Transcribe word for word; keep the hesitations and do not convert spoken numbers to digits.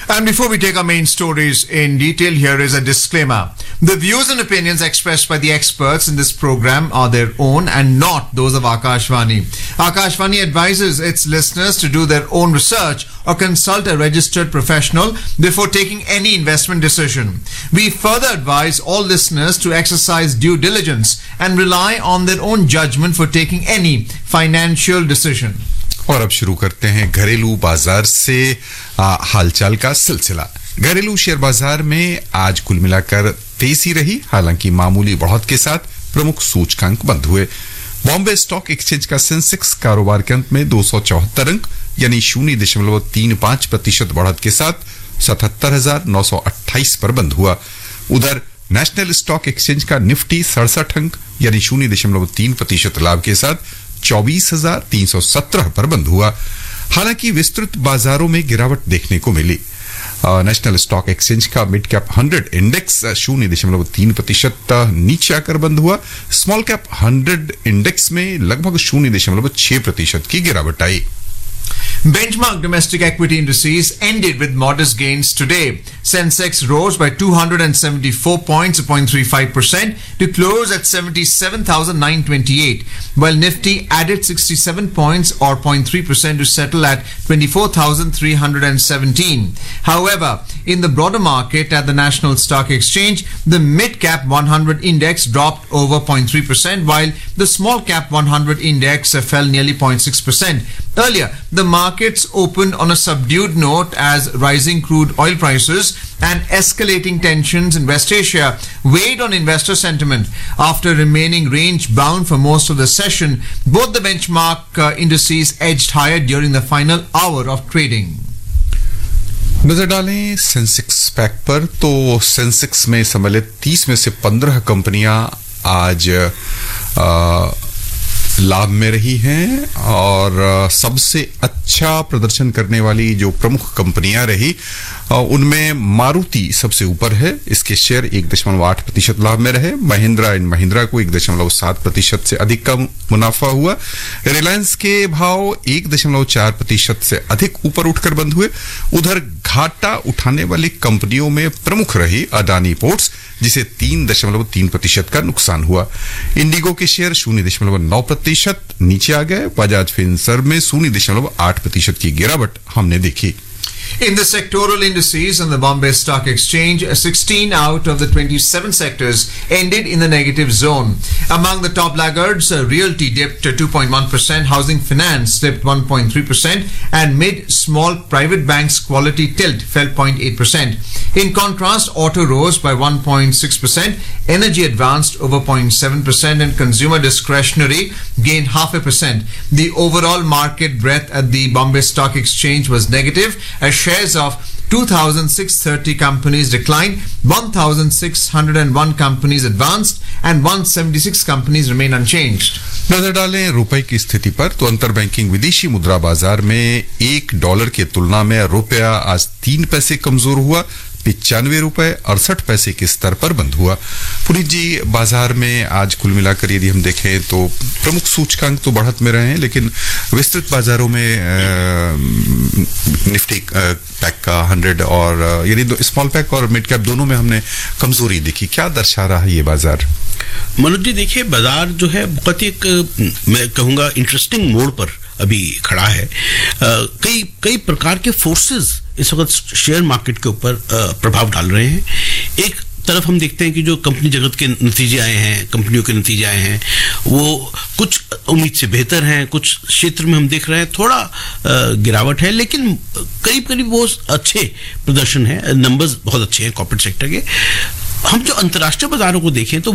And before we take our main stories in detail, here is a disclaimer. The views and opinions expressed by the experts in this program are their own and not those of Akashvani. Akashvani advises its listeners to do their own research or consult a registered professional before taking any investment decision. We further advise all listeners to exercise due diligence and rely on their own judgment for taking any financial decision. और अब शुरू करते हैं घरेलू बाजार से हालचाल का सिलसिला। घरेलू शेयर बाजार में आज कुल मिलाकर तेजी रही, हालांकि मामूली बढ़त के साथ प्रमुख सूचकांक बंद हुए। बॉम्बे स्टॉक एक्सचेंज का सेंसेक्स कारोबार के अंत में दो सौ चौहत्तर अंक यानी शून्य दशमलव तीन पांच प्रतिशत बढ़त के साथ सतहत्तर हजार नौ सौ अट्ठाईस पर बंद हुआ। उधर नेशनल स्टॉक एक्सचेंज का निफ्टी सड़सठ अंक यानी शून्य दशमलव तीन प्रतिशत लाभ के साथ चौबीस हजार तीन सौ सत्रह पर बंद हुआ। हालांकि विस्तृत बाजारों में गिरावट देखने को मिली। नेशनल स्टॉक एक्सचेंज का मिड कैप हंड्रेड इंडेक्स शून्य दशमलव तीन प्रतिशत नीचे आकर बंद हुआ। स्मॉल कैप हंड्रेड इंडेक्स में लगभग शून्य दशमलव छह प्रतिशत की गिरावट आई। Benchmark domestic equity indices ended with modest gains today. Sensex rose by two hundred seventy-four points, zero point three five percent, to close at seventy-seven thousand nine hundred twenty-eight, while Nifty added sixty-seven points or zero point three percent to settle at twenty-four thousand three hundred seventeen. However, in the broader market at the National Stock Exchange, the mid-cap one hundred index dropped over zero point three percent, while the small-cap one hundred index fell nearly zero point six percent. Earlier, the markets opened on a subdued note as rising crude oil prices and escalating tensions in West Asia weighed on investor sentiment. After remaining range-bound for most of the session, both the benchmark uh, indices edged higher during the final hour of trading. नजर डालें Sensex pack पर तो Sensex में सम्मिलित तीस में से पंद्रह कंपनियां आज आ, लाभ में रही हैं और सबसे अच्छा प्रदर्शन करने वाली जो प्रमुख कंपनियां रही उनमें मारुति सबसे ऊपर है। इसके शेयर एक दशमलव आठ प्रतिशत लाभ में रहे। महिंद्रा एंड महिंद्रा को एक दशमलव सात प्रतिशत से अधिक का मुनाफा हुआ। रिलायंस के भाव एक दशमलव चार प्रतिशत से अधिक ऊपर उठकर बंद हुए। उधर घाटा उठाने वाली कंपनियों में प्रमुख रही अडानी पोर्ट्स, जिसे तीन दशमलव तीन प्रतिशत का नुकसान हुआ। इंडिगो के शेयर शून्य दशमलव नौ प्रतिशत नीचे आ गए। बजाज फिनसर्व में शून्य दशमलव आठ प्रतिशत की गिरावट हमने देखी। In the sectoral indices on the Bombay Stock Exchange, sixteen out of the twenty-seven sectors ended in the negative zone. Among the top laggards, uh, realty dipped to two point one percent, housing finance dipped one point three percent, and mid-small private banks quality tilt fell zero point eight percent. In contrast, auto rose by one point six percent, energy advanced over zero point seven percent, and consumer discretionary gained half a percent. The overall market breadth at the Bombay Stock Exchange was negative, as shares of two thousand six hundred thirty companies declined, one thousand six hundred one companies advanced, and one hundred seventy-six companies remain unchanged. नजर डालें रुपए की स्थिति पर तो अंतर banking विदेशी मुद्रा बाजार में एक डॉलर की तुलना में रुपया आज तीन पैसे कमजोर हुआ। पिचानवे रुपए अड़सठ पैसे के स्तर पर बंद हुआ। पुनीत जी, बाजार में आज कुल मिलाकर यदि हम देखें तो प्रमुख सूचकांक तो बढ़त में रहे हैं, लेकिन विस्तृत बाजारों में निफ्टी पैक का हंड्रेड और यानी स्मॉल पैक और मिड कैप दोनों में हमने कमजोरी देखी। क्या दर्शा रहा है ये बाजार? मनोज जी, देखिए बाजार जो है बहुत एक मैं कहूँगा इंटरेस्टिंग मोड़ पर अभी खड़ा है। आ, कई कई प्रकार के फोर्सेस इस वक्त शेयर मार्केट के ऊपर प्रभाव डाल रहे हैं। एक तरफ हम देखते हैं कि जो कंपनी जगत के नतीजे आए हैं, कंपनियों के नतीजे आए हैं, वो कुछ उम्मीद से बेहतर हैं। कुछ क्षेत्र में हम देख रहे हैं थोड़ा गिरावट है, लेकिन करीब करीब वो अच्छे प्रदर्शन है, नंबर्स बहुत अच्छे हैं कॉर्पोरेट सेक्टर के। हम जो अंतर्राष्ट्रीय बाजारों को देखें तो